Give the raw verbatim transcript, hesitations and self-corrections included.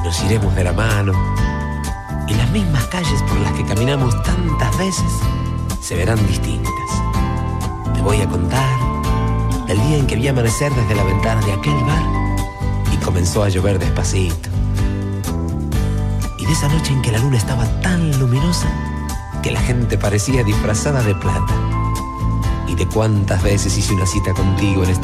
nos iremos de la mano y las mismas calles por las que caminamos tantas veces se verán distintas. Te voy a contar del día en que vi amanecer desde la ventana de aquel bar y comenzó a llover despacito. Y de esa noche en que la luna estaba tan luminosa que la gente parecía disfrazada de plata. Y de cuántas veces hice una cita contigo en esta